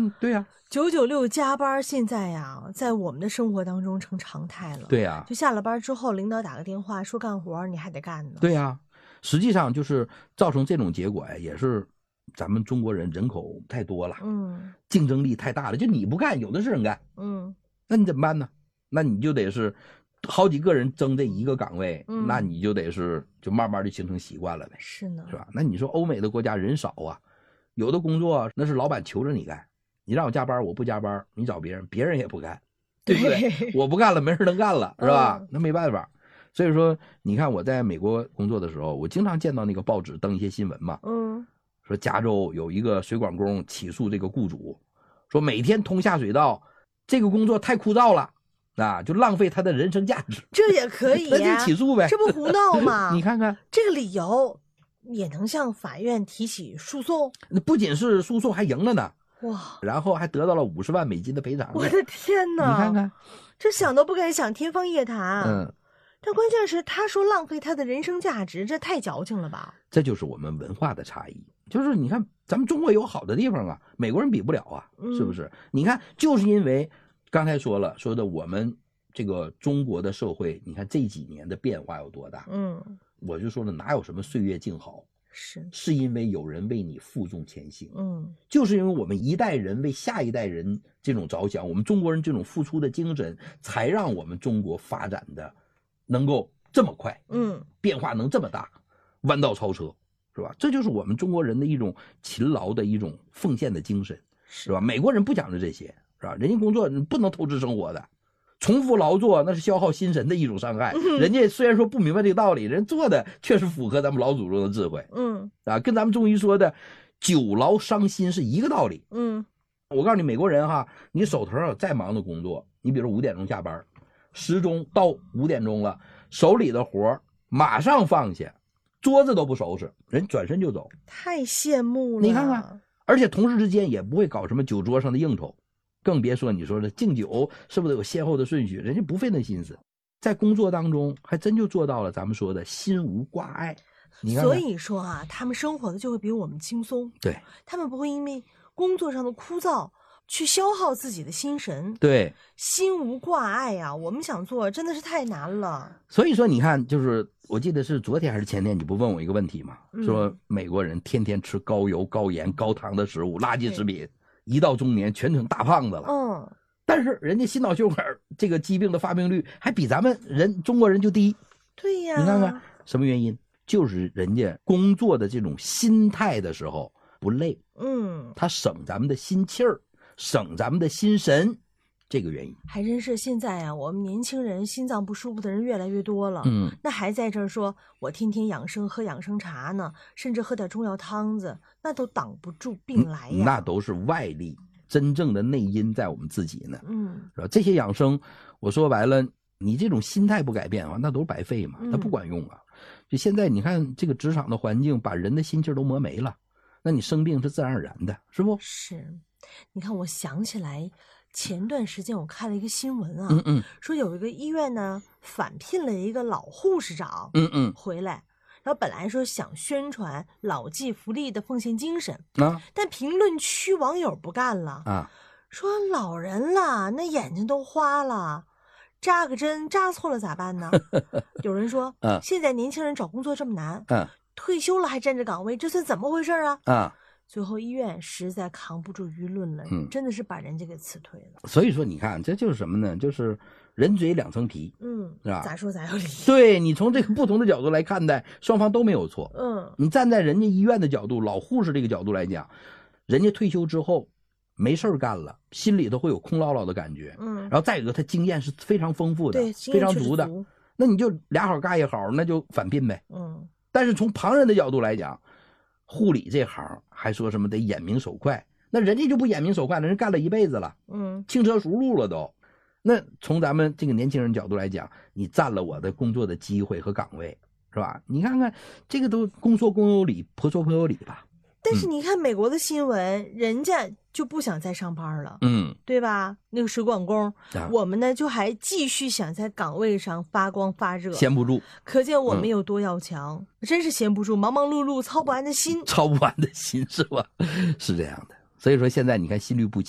对呀 ，996加班现在呀，在我们的生活当中成常态了。 对呀就下了班之后，领导打个电话说干活，你还得干呢。 对呀，实际上就是造成这种结果呀，也是咱们中国人口太多了，竞争力太大了，就你不干，有的是人干，那你怎么办呢？那你就得是好几个人争这一个岗位，那你就得是就慢慢就形成习惯了呗， 是呢， 是吧？那你说欧美的国家人少啊，有的工作那是老板求着你干，你让我加班我不加班，你找别人也不干，对不对？我不干了，没人能干了，是吧？那没办法。所以说，你看我在美国工作的时候，我经常见到那个报纸登一些新闻嘛，说加州有一个水管工起诉这个雇主，说每天通下水道，这个工作太枯燥了。就浪费他的人生价值， 这也可以那就起诉呗， 这不胡闹吗？ 你看看这个理由也能向法院提起诉讼， 那不仅是诉讼还赢了呢， 哇！ 然后还得到了50万美金的赔偿。 我的天哪！ 你看看， 这想都不敢想，天方夜谭。但关键是他说浪费他的人生价值，这太矫情了吧？ 这就是我们文化的差异，就是你看咱们中国有好的地方啊，美国人比不了啊，是不是？你看就是因为。刚才说的我们这个中国的社会，你看这几年的变化有多大？我就说了，哪有什么岁月静好？是因为有人为你负重前行。就是因为我们一代人为下一代人这种着想，我们中国人这种付出的精神，才让我们中国发展的能够这么快。变化能这么大，弯道超车，是吧？这就是我们中国人的一种勤劳的一种奉献的精神，是吧？美国人不讲究这些。是吧？人家工作不能透支生活的，重复劳作那是消耗心神的一种伤害。人家虽然说不明白这个道理，人做的确实符合咱们老祖宗的智慧。跟咱们中医说的久劳伤心是一个道理。我告诉你，美国人哈，你手头有再忙的工作，你比如5点钟下班，时钟到5点钟了，手里的活马上放下，桌子都不收拾，人转身就走。 太羡慕了， 你看看，而且同事之间也不会搞什么酒桌上的应酬。更别说你说的敬酒是不是有先后的顺序，人家不费那心思，在工作当中还真就做到了咱们说的心无挂碍。你看看， 所以说啊，他们生活的就会比我们轻松， 对， 他们不会因为工作上的枯燥去消耗自己的心神， 对， 心无挂碍啊，我们想做真的是太难了。 所以说你看，就是我记得是昨天还是前天，你不问我一个问题吗？说美国人天天吃高油高盐高糖的食物，垃圾食品，一到中年全成大胖子了。但是人家心脑血管这个疾病的发病率还比咱们中国人就低。 对呀， 你看看什么原因？就是人家工作的这种心态的时候不累，他省咱们的心气儿，省咱们的心神，这个原因。 还真是现在啊，我们年轻人心脏不舒服的人越来越多了。那还在这儿说我天天养生喝养生茶呢，甚至喝点中药汤子，那都挡不住病来呀。 那都是外力，真正的内因在我们自己呢。是吧？这些养生，我说白了，你这种心态不改变啊，那都是白费嘛，它不管用啊。就现在你看这个职场的环境，把人的心气都磨没了，那你生病是自然而然的，是不？ 是。你看，我想起来前段时间我看了一个新闻啊，说有一个医院呢返聘了一个老护士长，回来。然后本来说想宣传老骥伏枥的奉献精神但评论区网友不干了说老人了，那眼睛都花了，扎个针扎错了咋办呢？有人说现在年轻人找工作这么难，退休了还占着岗位，这算怎么回事啊？最后医院实在扛不住舆论了，真的是把人家给辞退了。 所以说你看这就是什么呢？就是人嘴两层皮，是吧？ 咋说咋有理。 对，你从这个不同的角度来看待，双方都没有错。你站在人家医院的角度，老护士这个角度来讲，人家退休之后没事干了，心里头会有空落落的感觉。然后再一个，他经验是非常丰富的， 对， 非常足的。那你就俩好干一好，那就返聘呗。但是从旁人的角度来讲，护理这行还说什么得眼明手快，那人家就不眼明手快了，人干了一辈子了，轻车熟路了都。那从咱们这个年轻人角度来讲，你占了我的工作的机会和岗位，是吧？你看看这个都公说公有理，婆说婆有理吧。 但是你看美国的新闻，人家就不想再上班了，对吧？那个水管工，我们呢就还继续想在岗位上发光发热， 闲不住。 可见我们有多要强，真是闲不住，忙忙碌碌，操不完的心， 操不完的心是吧？是这样的。所以说现在你看心律不齐。